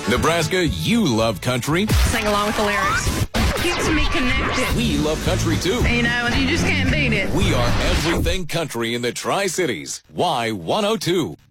Nebraska, you love country. Sing along with the lyrics. Keeps me connected. We love country too. You know, you just can't beat it. We are everything country in the Tri-Cities. Y102.